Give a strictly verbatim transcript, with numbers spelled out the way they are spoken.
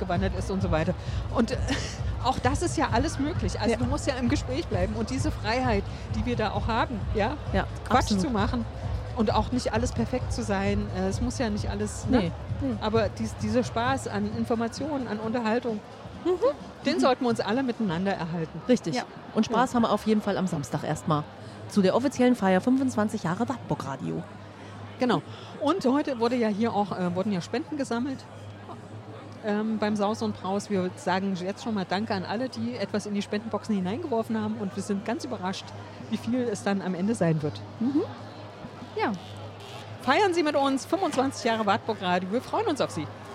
ausgewandert ist und so weiter. Und äh, auch das ist ja alles möglich. Also Ja. du musst ja im Gespräch bleiben und diese Freiheit, die wir da auch haben, ja, Ja, Quatsch absolut. zu machen und auch nicht alles perfekt zu sein. Äh, Es muss ja nicht alles, ne? Nee. Nee. Aber dies, dieser Spaß an Informationen, an Unterhaltung, den sollten wir uns alle miteinander erhalten. Richtig. Ja. Und Spaß haben wir auf jeden Fall am Samstag erstmal. Zu der offiziellen Feier fünfundzwanzig Jahre Wartburg Radio. Genau. Und heute wurde ja hier auch, äh, wurden ja Spenden gesammelt ähm, beim Saus und Braus. Wir sagen jetzt schon mal Danke an alle, die etwas in die Spendenboxen hineingeworfen haben. Und wir sind ganz überrascht, wie viel es dann am Ende sein wird. Ja. Feiern Sie mit uns fünfundzwanzig Jahre Wartburg Radio. Wir freuen uns auf Sie.